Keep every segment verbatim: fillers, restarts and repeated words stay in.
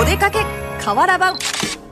お出かけ河原版。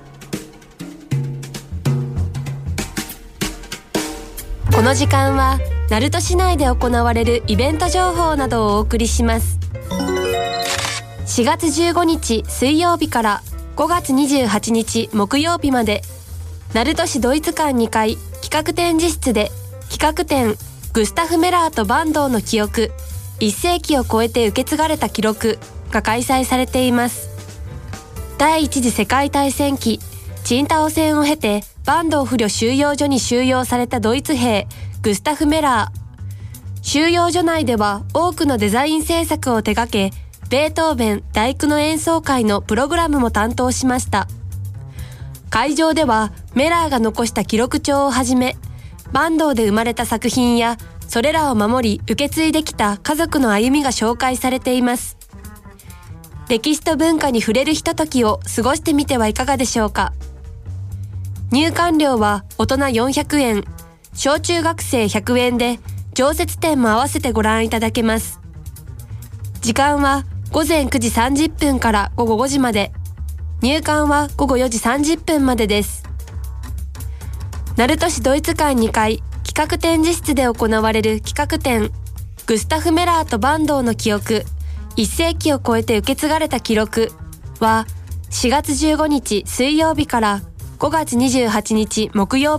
この時間は鳴門市内で行われるイベント情報などをお送りします。しがつじゅうごにち水曜日からごがつにじゅうはちにち木曜日まで、鳴門市ドイツ館にかい企画展示室で企画展グスタフ・メラーと坂東の記憶、いっせいきを超えて受け継がれた記録が開催されています。第一次世界大戦期、チンタオ戦を経て坂東捕虜収容所に収容されたドイツ兵グスタフ・メラー。収容所内では多くのデザイン制作を手掛け、ベートーベン第九の演奏会のプログラムも担当しました。会場ではメラーが残した記録帳をはじめ、坂東で生まれた作品やそれらを守り受け継いできた家族の歩みが紹介されています。歴史と文化に触れるひとときを過ごしてみてはいかがでしょうか。入館料は大人よんひゃくえん、小中学生ひゃくえんで、常設展も合わせてご覧いただけます。時間はごぜんくじさんじゅっぷんからごごごじまで、入館はごごよじさんじゅっぷんまでです。鳴門市ドイツ館にかい企画展示室で行われる企画展グスタフ・メラーと坂東の記憶、いっせいきを超えて受け継がれた記録はしがつじゅうごにち水曜日からごがつにじゅうはちにち木曜日